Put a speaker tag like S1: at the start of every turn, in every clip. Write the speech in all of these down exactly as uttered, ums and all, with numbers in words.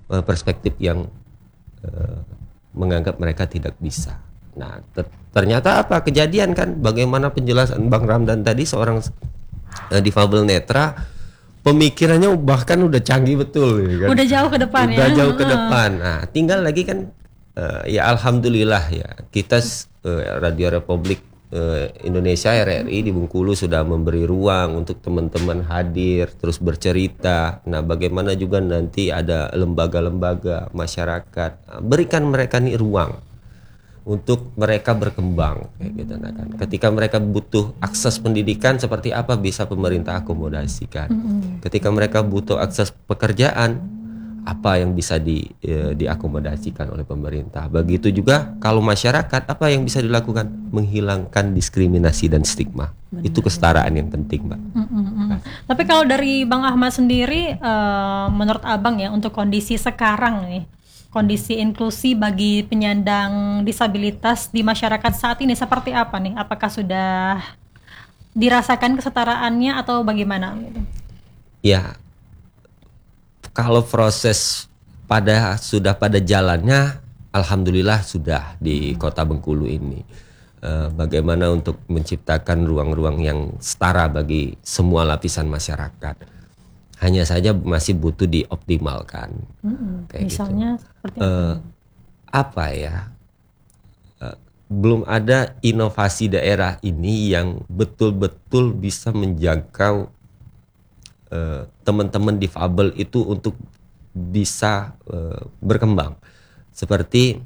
S1: uh, perspektif yang uh, menganggap mereka tidak bisa. Nah, ter- ternyata apa kejadian kan? Bagaimana penjelasan Bang Ramdan tadi, seorang uh, difabel netra, pemikirannya bahkan udah canggih betul, ya kan?
S2: Udah jauh ke depan
S1: udah
S2: ya.
S1: jauh ke depan. Nah, tinggal lagi kan, uh, ya alhamdulillah ya kita uh, Radio Republik uh, Indonesia R R I di Bengkulu sudah memberi ruang untuk teman-teman hadir terus bercerita. Nah, bagaimana juga nanti ada lembaga-lembaga masyarakat, nah, berikan mereka nih ruang untuk mereka berkembang kayak gitu. Nah, kan ketika mereka butuh akses pendidikan, seperti apa bisa pemerintah akomodasikan. Mm-hmm. Ketika mereka butuh akses pekerjaan, apa yang bisa di eh, diakomodasikan oleh pemerintah. Begitu juga kalau masyarakat, apa yang bisa dilakukan? Menghilangkan diskriminasi dan stigma. Benar. Itu kesetaraan yang penting, Mbak.
S2: Mm-hmm. Nah. Tapi kalau dari Bang Ahmad sendiri, uh, menurut Abang ya, untuk kondisi sekarang nih, kondisi inklusi bagi penyandang disabilitas di masyarakat saat ini seperti apa nih? Apakah sudah dirasakan kesetaraannya atau bagaimana?
S1: Ya, kalau proses pada sudah pada jalannya, alhamdulillah sudah di Kota Bengkulu ini. Uh, bagaimana untuk menciptakan ruang-ruang yang setara bagi semua lapisan masyarakat. Hanya saja masih butuh dioptimalkan.
S2: Hmm, kayak misalnya gitu. Seperti apa?
S1: Uh, apa ya? Uh, belum ada inovasi daerah ini yang betul-betul bisa menjangkau uh, teman-teman difabel itu untuk bisa uh, berkembang. Seperti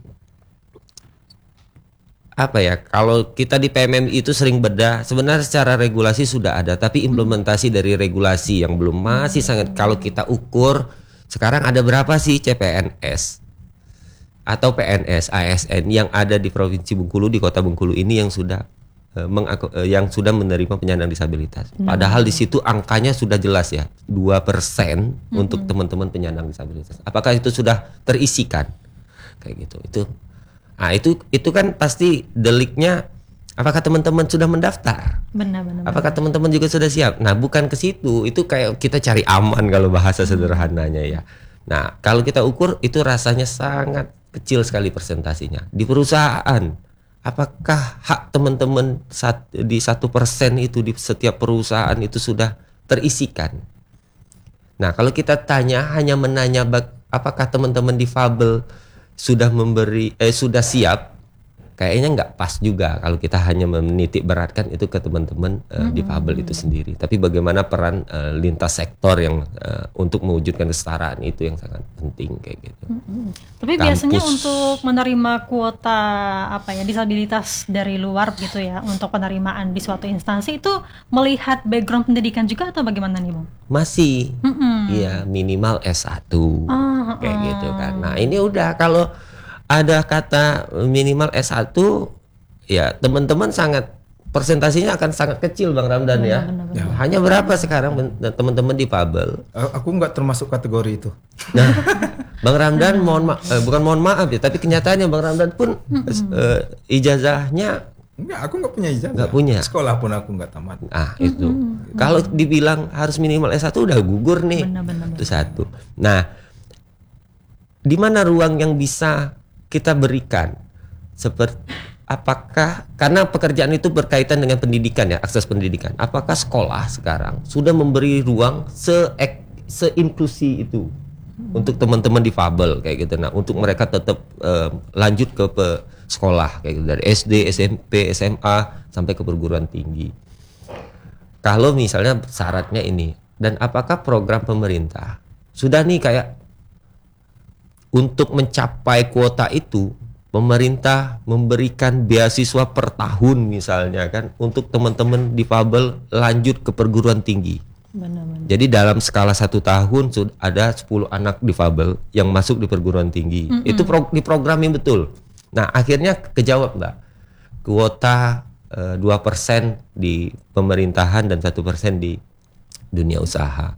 S1: apa ya, kalau kita di P M M I itu sering bedah, sebenarnya secara regulasi sudah ada, tapi implementasi hmm. dari regulasi yang belum masih sangat. Kalau kita ukur sekarang ada berapa sih C P N S atau P N S, A S N yang ada di Provinsi Bengkulu, di Kota Bengkulu ini yang sudah uh, mengaku, uh, yang sudah menerima penyandang disabilitas. Hmm. Padahal di situ angkanya sudah jelas ya, dua persen hmm. untuk teman-teman penyandang disabilitas. Apakah itu sudah terisikan? Kayak gitu. Itu Nah itu itu kan pasti deliknya, apakah teman-teman sudah mendaftar?
S2: Benar-benar.
S1: Apakah teman-teman juga sudah siap? Nah bukan ke situ, itu kayak kita cari aman kalau bahasa sederhananya ya. Nah kalau kita ukur itu rasanya sangat kecil sekali persentasinya. Di perusahaan, apakah hak teman-teman sat, di satu persen itu di setiap perusahaan itu sudah terisikan? Nah kalau kita tanya, hanya menanya bak, apakah teman-teman difabel sudah memberi eh sudah siap, kayaknya nggak pas juga kalau kita hanya menitik beratkan itu ke teman-teman uh, mm-hmm. difabel itu sendiri. Tapi bagaimana peran uh, lintas sektor yang uh, untuk mewujudkan kesetaraan itu yang sangat penting kayak gitu.
S2: Mm-hmm. Tapi Kampus. Biasanya untuk menerima kuota apa ya disabilitas dari luar gitu ya, untuk penerimaan di suatu instansi itu melihat background pendidikan juga atau bagaimana nih Bang?
S1: Masih, iya mm-hmm. minimal S satu oh, kayak oh. gitu kan. Nah ini udah kalau ada kata minimal S satu ya teman-teman sangat persentasinya akan sangat kecil Bang Ramdan benar, ya. Benar, benar. Ya. Hanya berapa sekarang teman-teman difabel?
S3: Aku nggak termasuk kategori itu.
S1: Nah, Bang Ramdan mohon ma- eh, bukan mohon maaf ya, tapi kenyataannya Bang Ramdan pun eh, ijazahnya
S3: enggak, aku nggak punya ijazah.
S1: Nggak punya.
S3: Sekolah pun aku nggak tamat.
S1: Ah itu. Mm-hmm. Kalau dibilang harus minimal S satu udah gugur nih. Benar, benar, benar. Itu satu. Nah, di mana ruang yang bisa kita berikan? Seperti apakah karena pekerjaan itu berkaitan dengan pendidikan ya, akses pendidikan. Apakah sekolah sekarang sudah memberi ruang se seinklusi itu hmm. untuk teman-teman difabel kayak gitu. Nah, untuk mereka tetap uh, lanjut ke pe, sekolah kayak gitu, dari S D, S M P, S M A sampai ke perguruan tinggi. Kalau misalnya syaratnya ini, dan apakah program pemerintah sudah nih kayak untuk mencapai kuota itu, pemerintah memberikan beasiswa per tahun misalnya kan untuk teman-teman difabel lanjut ke perguruan tinggi. Benar-benar. Jadi dalam skala satu tahun sudah ada sepuluh anak difabel yang masuk di perguruan tinggi. Mm-hmm. Itu pro, diprogramin betul. Nah akhirnya kejawab Mbak, kuota uh, dua persen di pemerintahan dan satu persen di dunia usaha.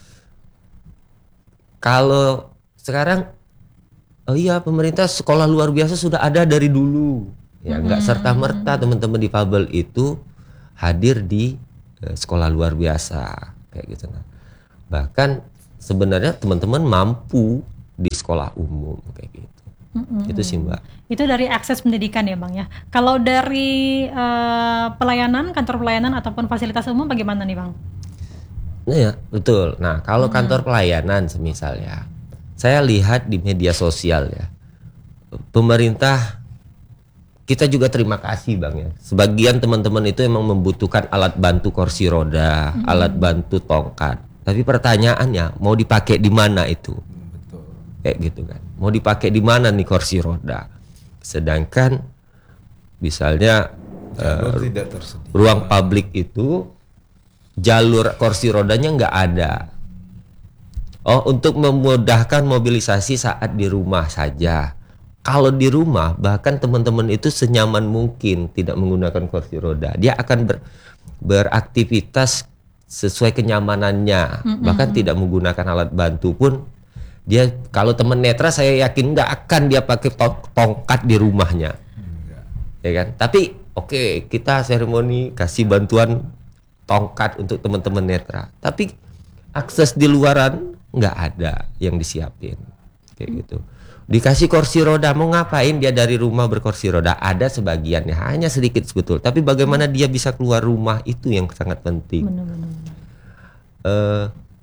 S1: Kalau sekarang oh iya pemerintah sekolah luar biasa sudah ada dari dulu. Ya enggak hmm. serta-merta teman-teman difabel itu hadir di uh, sekolah luar biasa kayak gitu. Nah, bahkan sebenarnya teman-teman mampu di sekolah sekolah umum kayak gitu.
S2: Mm-mm.
S1: Itu sih Mbak.
S2: Itu dari akses pendidikan ya Bang ya. Kalau dari eh, pelayanan, kantor pelayanan ataupun fasilitas umum bagaimana nih Bang?
S1: Nah ya betul. Nah kalau kantor pelayanan misalnya, saya lihat di media sosial ya, pemerintah kita juga terima kasih Bang ya. Sebagian teman-teman itu emang membutuhkan alat bantu kursi roda, mm-hmm. alat bantu tongkat. Tapi pertanyaannya mau dipakai di mana itu?
S3: Betul.
S1: Kayak gitu kan. Mau dipakai di mana nih kursi roda? Sedangkan misalnya uh,
S3: tidak tersedia.
S1: Ruang publik itu jalur kursi rodanya nggak ada. Oh, untuk memudahkan mobilisasi saat di rumah saja. Kalau di rumah bahkan teman-teman itu senyaman mungkin tidak menggunakan kursi roda. Dia akan ber, beraktivitas sesuai kenyamanannya. Mm-hmm. Bahkan tidak menggunakan alat bantu pun dia, kalau teman netra saya yakin nggak akan dia pakai tong- tongkat di rumahnya. Mm-hmm. Ya kan? Tapi oke, okay, kita seremoni kasih bantuan tongkat untuk teman-teman netra. Tapi akses di luaran nggak ada yang disiapin. Kayak gitu. Dikasih kursi roda, mau ngapain dia dari rumah berkursi roda? Ada sebagiannya, hanya sedikit sebetulnya. Tapi bagaimana dia bisa keluar rumah itu yang sangat penting.
S2: Benar-benar.
S1: Uh,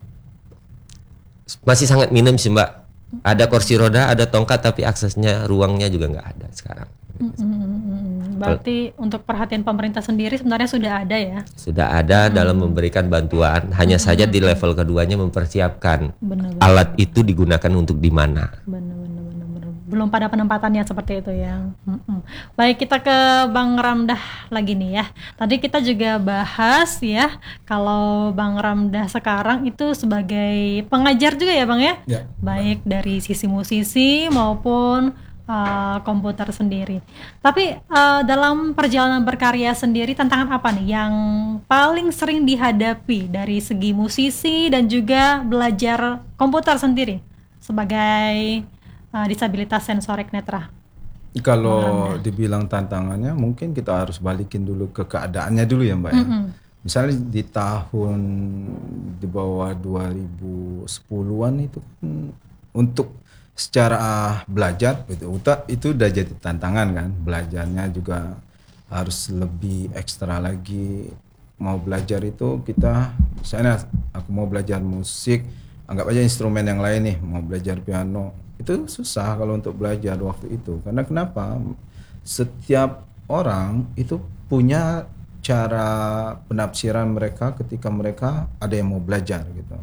S1: masih sangat minim sih Mbak. Ada kursi roda, ada tongkat, tapi aksesnya, ruangnya juga nggak ada sekarang.
S2: Mm-hmm. Berarti Kalo, untuk perhatian pemerintah sendiri sebenarnya sudah ada ya?
S1: Sudah ada mm-hmm. dalam memberikan bantuan. Hanya mm-hmm. saja di level keduanya mempersiapkan benar-benar. Alat itu digunakan untuk di mana.
S2: Benar-benar. Belum pada penempatannya seperti itu ya. Mm-mm. Baik, kita ke Bang Ramdah lagi nih ya. Tadi kita juga bahas ya, kalau Bang Ramdah sekarang itu sebagai pengajar juga ya Bang ya?
S3: Ya.
S2: Baik dari sisi musisi maupun uh, komputer sendiri. Tapi uh, dalam perjalanan berkarya sendiri, tantangan apa nih yang paling sering dihadapi dari segi musisi dan juga belajar komputer sendiri sebagai disabilitas sensorik netra?
S3: Kalau dibilang tantangannya, mungkin kita harus balikin dulu ke keadaannya dulu ya Mbak ya. Mm-hmm. Misalnya di tahun di bawah dua ribu sepuluhan itu kan untuk secara belajar itu, itu udah jadi tantangan kan. Belajarnya juga harus lebih ekstra lagi. Mau belajar itu kita, misalnya aku mau belajar musik, anggap aja instrumen yang lain nih, mau belajar piano. Itu susah kalau untuk belajar waktu itu. Karena kenapa? Setiap orang itu punya cara penafsiran mereka ketika mereka ada yang mau belajar gitu.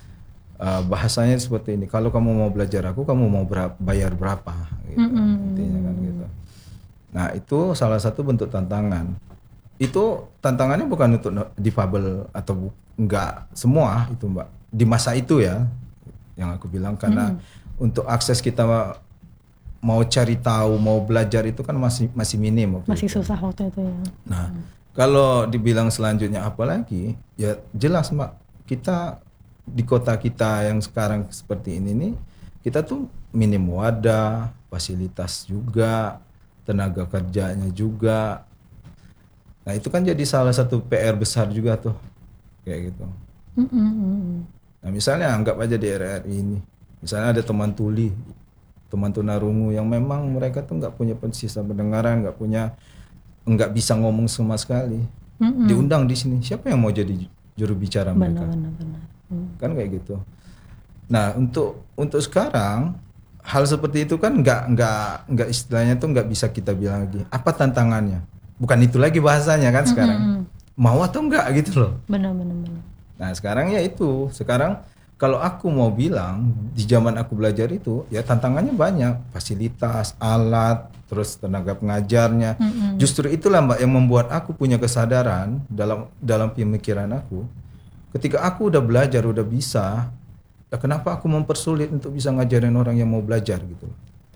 S3: Uh, bahasanya seperti ini. Kalau kamu mau belajar aku, kamu mau berapa, bayar berapa? Gitu. Mm-hmm. Intinya kan gitu. Nah itu salah satu bentuk tantangan. Itu tantangannya bukan untuk difabel atau enggak semua itu Mbak. Di masa itu ya, yang aku bilang karena mm-hmm. untuk akses kita mau cari tahu, mau belajar itu kan masih masih minim waktu
S2: masih
S3: itu.
S2: susah waktu itu ya.
S3: Nah, hmm. kalau dibilang selanjutnya apa lagi? Ya jelas Mbak, kita di kota kita yang sekarang seperti ini nih, kita tuh minim wadah, fasilitas juga, tenaga kerjanya juga. Nah, itu kan jadi salah satu P R besar juga tuh. Kayak gitu. Mm-hmm. Nah, misalnya anggap aja di R R I ini. Misalnya ada teman tuli, teman tunarungu yang memang mereka tuh nggak punya sisa pendengaran, nggak punya, nggak bisa ngomong sama sekali, mm-hmm. diundang di sini, siapa yang mau jadi juru bicara mereka?
S2: Benar, benar, benar. Mm.
S3: Kan kayak gitu. Nah untuk untuk sekarang hal seperti itu kan nggak nggak nggak istilahnya tuh nggak bisa kita bilang lagi. Apa tantangannya? Bukan itu lagi bahasanya kan sekarang. Mm-hmm. Mau atau enggak gitu loh.
S2: Benar, benar, benar.
S3: Nah sekarang ya itu sekarang. Kalau aku mau bilang di zaman aku belajar itu ya tantangannya banyak, fasilitas, alat, terus tenaga pengajarnya. Mm-hmm. Justru itulah Mbak yang membuat aku punya kesadaran dalam dalam pemikiran aku. Ketika aku udah belajar, udah bisa, ya kenapa aku mempersulit untuk bisa ngajarin orang yang mau belajar gitu.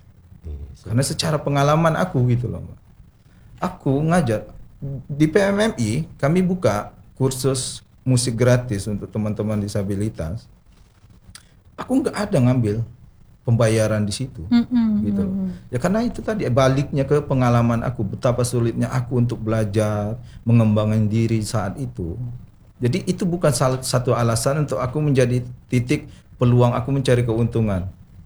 S3: Karena secara pengalaman aku gitu loh Mbak. Aku ngajar di P M M I, kami buka kursus musik gratis untuk teman-teman disabilitas. Aku nggak ada ngambil pembayaran di situ, mm-hmm. gitu loh. Ya karena itu tadi baliknya ke pengalaman aku, betapa sulitnya aku untuk belajar, mengembangkan diri saat itu. Jadi itu bukan salah satu alasan untuk aku menjadi titik peluang aku mencari keuntungan.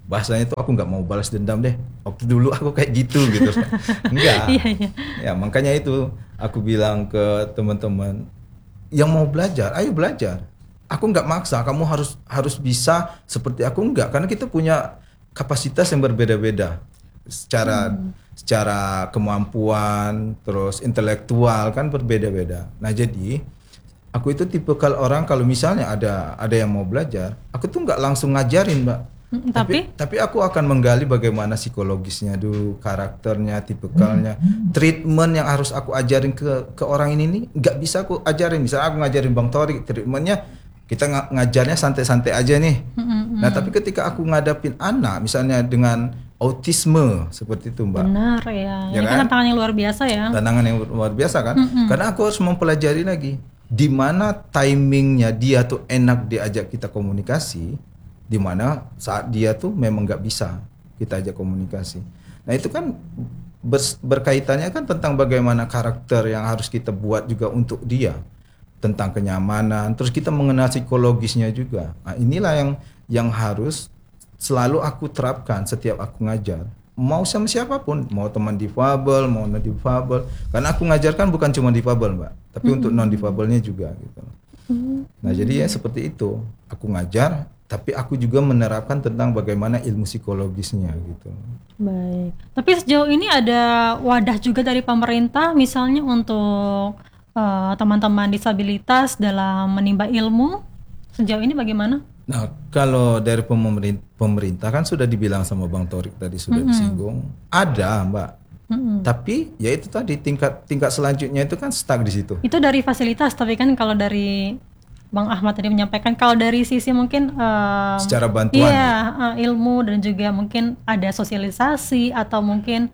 S3: bahasanya tuh aku nggak mau balas dendam deh. Waktu dulu aku kayak gitu gitu. Enggak.
S2: Iya, iya.
S3: Ya makanya itu aku bilang ke teman-teman yang mau belajar, ayo belajar. Aku nggak maksa kamu harus harus bisa seperti aku, enggak, karena kita punya kapasitas yang berbeda-beda secara hmm. secara kemampuan, terus intelektual kan berbeda-beda. Nah jadi aku itu tipe kalau orang kalau misalnya ada ada yang mau belajar, aku tuh nggak langsung ngajarin, Mbak.
S2: Hmm,
S3: tapi tapi aku akan menggali bagaimana psikologisnya dulu, karakternya, tipikalnya, treatment yang harus aku ajarin ke ke orang ini nih nggak bisa aku ajarin. Misalnya aku ngajarin Bang Torik, treatmentnya kita ng- ngajarnya santai-santai aja nih. Mm-hmm. Nah tapi ketika aku ngadapin anak misalnya dengan autisme seperti itu, Mbak.
S2: Benar ya,
S3: ya
S2: ini kan tantangan yang luar biasa ya.
S3: Tantangan yang luar biasa kan, mm-hmm. karena aku harus mempelajari lagi di mana timingnya dia tuh enak diajak kita komunikasi, di mana saat dia tuh memang nggak bisa kita ajak komunikasi. Nah itu kan ber- berkaitannya kan tentang bagaimana karakter yang harus kita buat juga untuk dia, tentang kenyamanan, terus kita mengenal psikologisnya juga. Nah inilah yang yang harus selalu aku terapkan setiap aku ngajar, mau sama siapapun, mau teman difabel, mau non difabel, karena aku ngajarkan bukan cuma difabel, Mbak, tapi mm-hmm. untuk non difabelnya juga gitu. Mm-hmm. Nah jadi ya seperti itu, aku ngajar tapi aku juga menerapkan tentang bagaimana ilmu psikologisnya gitu.
S2: Baik. Tapi sejauh ini ada wadah juga dari pemerintah misalnya untuk uh, teman-teman disabilitas dalam menimba ilmu. Sejauh ini bagaimana?
S3: Nah, kalau dari pemerintah, pemerintah kan sudah dibilang sama Bang Torik tadi sudah mm-hmm. disinggung, ada, Mbak. Mm-hmm. Tapi ya itu tadi tingkat tingkat selanjutnya itu kan stuck di situ.
S2: Itu dari fasilitas, tapi kan kalau dari Bang Ahmad tadi menyampaikan kalau dari sisi mungkin um,
S3: secara bantuan,
S2: iya, uh, ilmu dan juga mungkin ada sosialisasi atau mungkin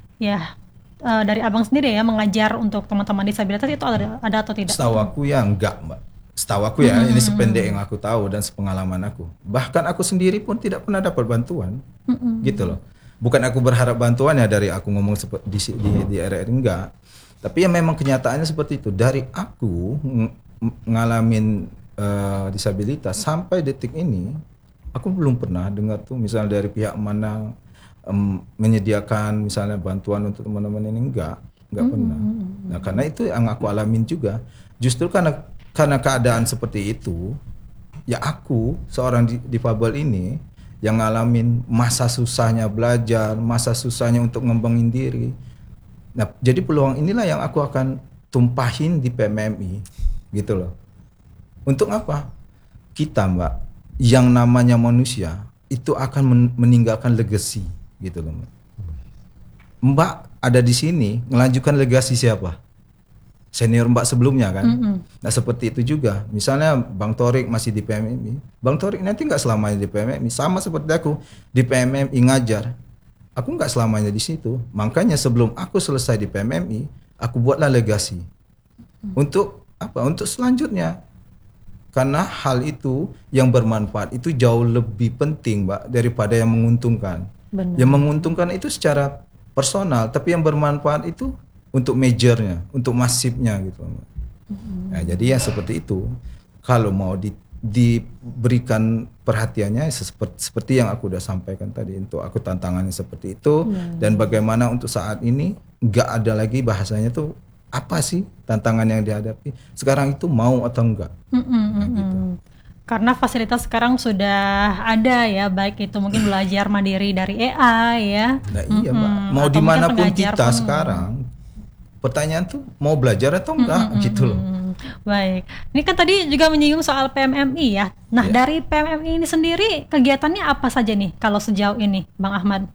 S2: ya uh, dari Abang sendiri ya mengajar untuk teman-teman disabilitas itu ada, ada atau tidak?
S3: Setahu aku ya enggak, Mbak. Setahu aku ya, mm-hmm. ini sependek yang aku tahu dan sepengalaman aku. Bahkan aku sendiri pun tidak pernah dapat bantuan, mm-hmm. gitu loh. Bukan aku berharap bantuan ya dari aku ngomong seperti di, di, di R R I, enggak. Tapi ya memang kenyataannya seperti itu. Dari aku ng- ngalamin uh, disabilitas sampai detik ini, aku belum pernah dengar tuh misalnya dari pihak mana um, menyediakan misalnya bantuan untuk teman-teman ini, enggak, enggak mm-hmm. pernah. Nah karena itu yang aku alamin juga. Justru karena Karena keadaan seperti itu, ya aku seorang difabel ini yang ngalamin masa susahnya belajar, masa susahnya untuk ngembangin diri. Nah, jadi peluang inilah yang aku akan tumpahin di P M M I, gitu loh. Untuk apa? Kita, Mbak, yang namanya manusia itu akan meninggalkan legacy, gitu loh, Mbak. Mbak ada di sini melanjutkan legasi siapa? Senior Mbak sebelumnya kan. Mm-hmm. Nah seperti itu juga. Misalnya Bang Torik masih di P M M I, Bang Torik nanti nggak selamanya di P M M I. Sama seperti aku di P M M I ngajar, aku nggak selamanya di situ. Makanya sebelum aku selesai di P M M I, aku buatlah legasi. Mm-hmm. Untuk apa? Untuk selanjutnya. Karena hal itu yang bermanfaat itu jauh lebih penting, Mbak, daripada yang menguntungkan. Benar. Yang menguntungkan itu secara personal, tapi yang bermanfaat itu untuk majornya, untuk masifnya gitu. Mm-hmm. Nah, jadi ya seperti itu. Kalau mau di, diberikan perhatiannya seperti, seperti yang aku udah sampaikan tadi, untuk aku tantangannya seperti itu. Mm-hmm. Dan bagaimana untuk saat ini nggak ada lagi bahasanya tuh apa sih tantangan yang dihadapi sekarang itu, mau atau enggak. Mm-hmm. Nah, gitu.
S2: Karena fasilitas sekarang sudah ada ya, baik itu mungkin belajar mandiri dari A I ya.
S3: Nah iya, Mbak. Mm-hmm. Mau dimanapun kita pun sekarang, pertanyaan tuh mau belajar atau enggak, mm-hmm. gitu loh.
S2: Baik, ini kan tadi juga menyinggung soal P M M I ya. Nah yeah. dari P M M I ini sendiri kegiatannya apa saja nih kalau sejauh ini, Bang Ahmad?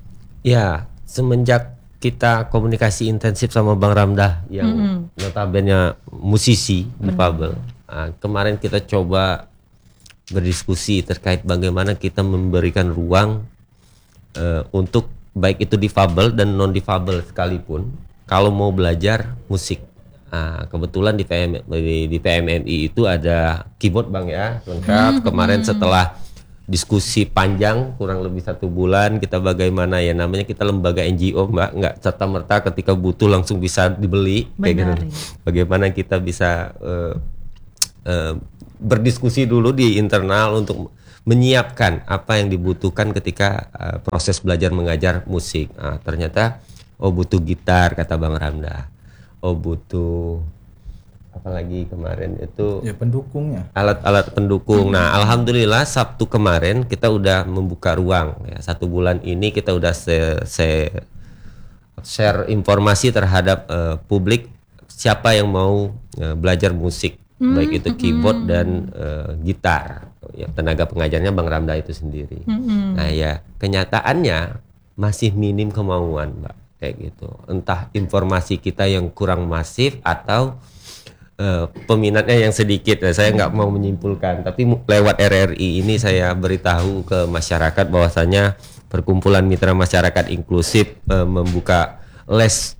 S1: Ya, semenjak kita komunikasi intensif sama Bang Ramdah yang mm-hmm. notabene musisi difabel, nah, kemarin kita coba berdiskusi terkait bagaimana kita memberikan ruang uh, untuk baik itu difabel dan non difabel sekalipun kalau mau belajar musik. Nah, kebetulan di P M, di, di P M M I itu ada keyboard, Bang, ya, lengkap. Hmm, Kemarin hmm. setelah diskusi panjang kurang lebih satu bulan, kita bagaimana ya, namanya kita lembaga N G O, Mbak, nggak serta-merta ketika butuh langsung bisa dibeli. Kayak gitu. Bagaimana kita bisa uh, uh, berdiskusi dulu di internal untuk menyiapkan apa yang dibutuhkan ketika uh, proses belajar mengajar musik. Nah, ternyata oh butuh gitar kata Bang Ramda. Oh butuh apalagi kemarin itu
S3: ya pendukungnya.
S1: Alat-alat pendukung. Nah, alhamdulillah Sabtu kemarin kita udah membuka ruang ya. Satu bulan ini kita udah se- se- share informasi terhadap uh, publik siapa yang mau uh, belajar musik. Hmm, baik itu keyboard hmm. dan uh, gitar, ya, tenaga pengajarnya Bang Ramda itu sendiri. Hmm. Nah ya kenyataannya masih minim kemauan, Mbak, kayak gitu. Entah informasi kita yang kurang masif atau uh, peminatnya yang sedikit. Nah, saya nggak mau menyimpulkan, tapi lewat R R I ini saya beritahu ke masyarakat bahwasanya Perkumpulan Mitra Masyarakat Inklusif uh, membuka les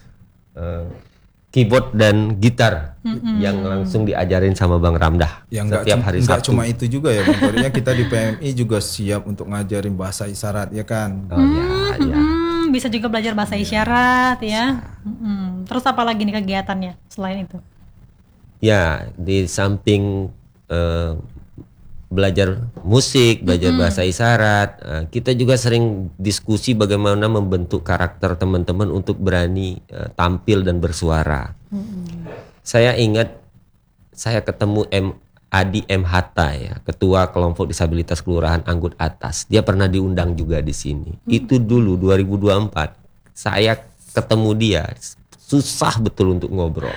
S1: uh, keyboard dan gitar mm-hmm. yang langsung diajarin sama Bang Ramda
S3: yang
S1: setiap
S3: cum-
S1: hari
S3: Sabtu. Enggak cuma itu juga ya Bang, ya kita di P M I juga siap untuk ngajarin bahasa isyarat ya kan.
S1: Oh ya, ya.
S2: Hmm, bisa juga belajar bahasa isyarat ya. Hmm. Terus apa lagi nih kegiatannya selain itu?
S1: Ya, di samping uh, belajar musik, belajar mm-hmm. bahasa isyarat, uh, kita juga sering diskusi bagaimana membentuk karakter teman-teman untuk berani uh, tampil dan bersuara. Mm-hmm. Saya ingat saya ketemu M Adi M Hatta ya, ketua kelompok disabilitas Kelurahan Anggut Atas. Dia pernah diundang juga di sini. Mm-hmm. Itu dulu dua ribu dua puluh empat saya ketemu dia. Susah betul untuk ngobrol.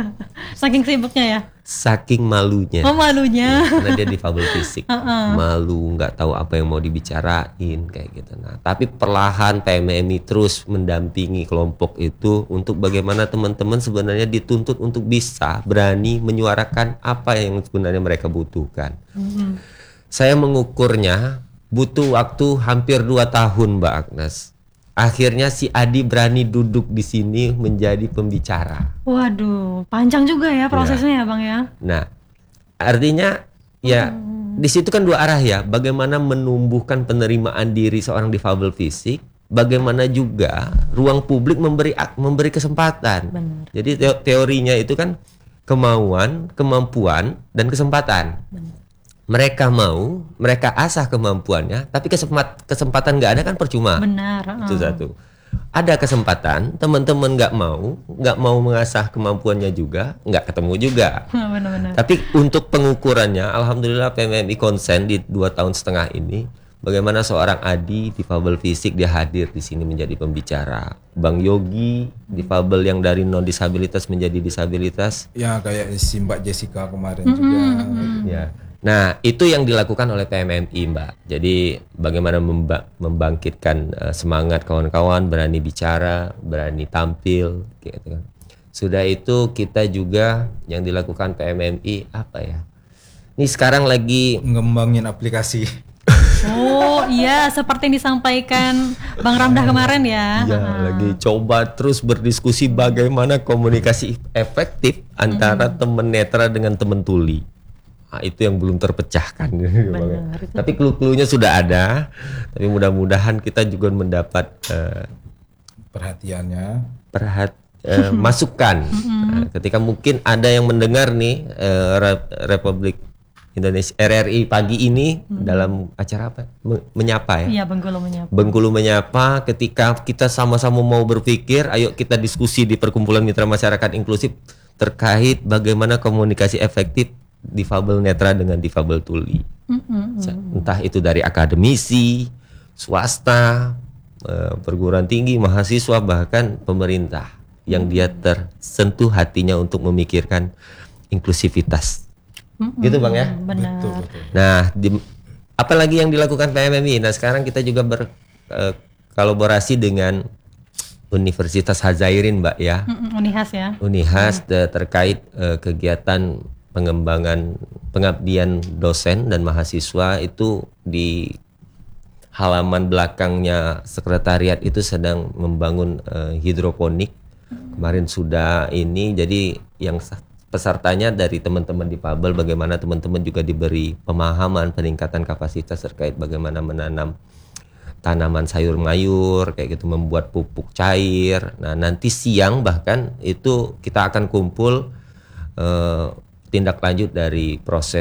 S2: Saking sibuknya ya?
S1: Saking malunya.
S2: Oh malunya.
S1: Ya, karena dia difabel fisik. Uh-uh. Malu, nggak tahu apa yang mau dibicarain kayak gitu. Nah, tapi perlahan P M M I terus mendampingi kelompok itu untuk bagaimana teman-teman sebenarnya dituntut untuk bisa berani menyuarakan apa yang sebenarnya mereka butuhkan. Uh-huh. Saya mengukurnya butuh waktu hampir dua tahun, Mbak Agnes. Akhirnya si Adi berani duduk di sini menjadi pembicara.
S2: Waduh, panjang juga ya prosesnya ya, ya Bang ya.
S1: Nah, artinya ya hmm. di situ kan dua arah ya. Bagaimana menumbuhkan penerimaan diri seorang difabel fisik, bagaimana juga ruang publik memberi memberi kesempatan. Benar. Jadi teorinya itu kan kemauan, kemampuan, dan kesempatan. Benar. Mereka mau, mereka asah kemampuannya, tapi kesempat, kesempatan nggak ada kan percuma.
S2: Benar.
S1: Itu satu. Ada kesempatan, teman-teman nggak mau, nggak mau mengasah kemampuannya juga, nggak ketemu juga.
S2: Benar-benar.
S1: Tapi untuk pengukurannya, alhamdulillah P M M I konsen di dua tahun setengah ini, bagaimana seorang Adi difabel fisik dia hadir di sini menjadi pembicara. Bang Yogi difabel yang dari non disabilitas menjadi disabilitas.
S3: Ya kayak si Mbak Jessica kemarin mm-hmm. juga.
S1: Ya. Nah, itu yang dilakukan oleh P M M I, Mbak. Jadi bagaimana memba- membangkitkan uh, semangat kawan-kawan, berani bicara, berani tampil, gitu kan. Sudah itu kita juga yang dilakukan P M M I apa ya? Ini sekarang lagi
S3: ngembangin aplikasi.
S2: Oh iya, seperti yang disampaikan Bang Ramda kemarin ya.
S1: Iya, uh-huh. lagi coba terus berdiskusi bagaimana komunikasi efektif antara hmm. teman netra dengan teman tuli. Nah, itu yang belum terpecahkan. Benar, tapi clue-cluenya sudah ada. Tapi mudah-mudahan kita juga mendapat uh,
S3: perhatiannya,
S1: perhat uh, masukan. Nah, ketika mungkin ada yang mendengar nih uh, Republik Indonesia R R I pagi ini hmm. dalam acara apa? Menyapa ya?
S2: Iya, Bengkulu Menyapa.
S1: Bengkulu Menyapa. Ketika kita sama-sama mau berpikir, ayo kita diskusi di Perkumpulan Mitra Masyarakat Inklusif terkait bagaimana komunikasi efektif difabel netra dengan difabel tuli. Mm-hmm. Entah itu dari akademisi, swasta, perguruan tinggi, mahasiswa, bahkan pemerintah yang dia tersentuh hatinya untuk memikirkan inklusivitas. Mm-hmm. Gitu Bang ya?
S2: Benar.
S3: Betul, betul.
S1: Nah, di, apalagi yang dilakukan P M M I. Nah, sekarang kita juga berkolaborasi uh, dengan Universitas Hadzairin, Mbak ya.
S2: Mm-hmm. Unihas ya.
S1: Unihas mm. terkait uh, kegiatan pengembangan pengabdian dosen dan mahasiswa itu di halaman belakangnya sekretariat itu sedang membangun uh, hidroponik. Kemarin sudah ini, jadi yang pesertanya dari teman-teman difabel, bagaimana teman-teman juga diberi pemahaman peningkatan kapasitas terkait bagaimana menanam tanaman sayur mayur kayak gitu, membuat pupuk cair. Nah, nanti siang bahkan itu kita akan kumpul uh, tindak lanjut dari proses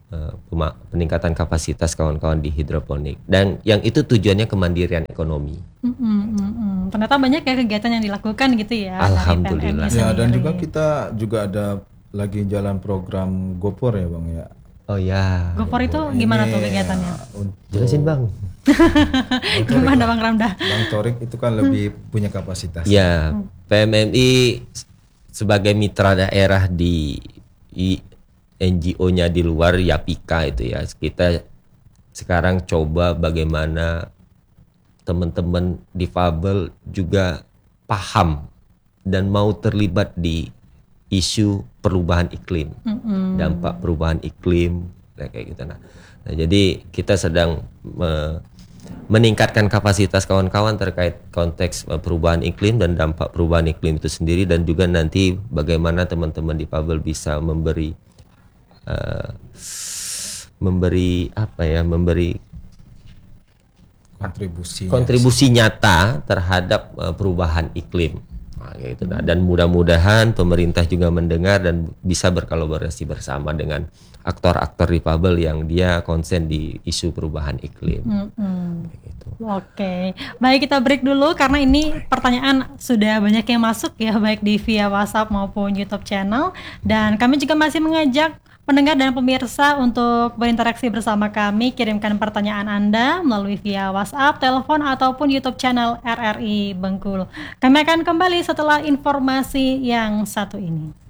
S1: uh, pema- peningkatan kapasitas kawan-kawan di hidroponik, dan yang itu tujuannya kemandirian ekonomi.
S2: Mm, mm, mm, mm. Ternyata banyak ya kegiatan yang dilakukan gitu ya. dari
S1: Alhamdulillah.
S2: P M M I
S3: Ya, dan
S2: sendiri.
S3: juga kita juga ada lagi jalan program Gopor ya Bang ya.
S1: Oh ya,
S2: Gopor itu gimana tuh kegiatannya?
S3: Untuk
S1: jelasin Bang.
S2: Gimana Bang Ramda?
S3: Bang Torik itu kan lebih punya kapasitas.
S1: Ya, P M M I sebagai mitra daerah di, i- N G O-nya di luar Yapika itu ya, kita sekarang coba bagaimana teman-teman difabel juga paham dan mau terlibat di isu perubahan iklim, dampak perubahan iklim, nah, kayak gitu. Nah, nah, jadi kita sedang me- meningkatkan kapasitas kawan-kawan terkait konteks uh, perubahan iklim dan dampak perubahan iklim itu sendiri, dan juga nanti bagaimana teman-teman difabel bisa memberi uh, memberi apa ya, memberi
S3: Kontribusi.
S1: kontribusi nyata terhadap uh, perubahan iklim. Nah, kayak gitu. Nah, dan mudah-mudahan pemerintah juga mendengar dan bisa berkolaborasi bersama dengan aktor-aktor difabel yang dia konsen di isu perubahan iklim.
S2: Mm-mm.
S1: Kayak gitu.
S2: Oke, baik kita break dulu karena ini pertanyaan sudah banyak yang masuk ya, baik di via WhatsApp maupun YouTube channel, dan kami juga masih mengajak pendengar dan pemirsa untuk berinteraksi bersama kami. Kirimkan pertanyaan Anda melalui via WhatsApp, telepon ataupun YouTube channel R R I Bengkulu. Kami akan kembali setelah informasi yang satu ini.